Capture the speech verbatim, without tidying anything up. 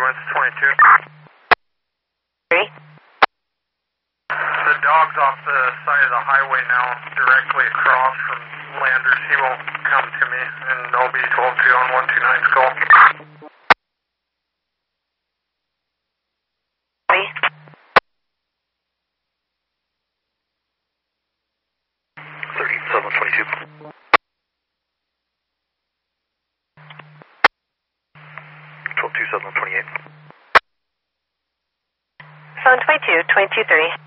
West twenty-two. Three. The dog's off the side of the highway now, directly across from Landers. He won't come to me, and I'll be told to on one two nine's call. Three. thirty-seven twenty-two. twelve two seven twenty-eight. seven twenty-two, twenty-two three.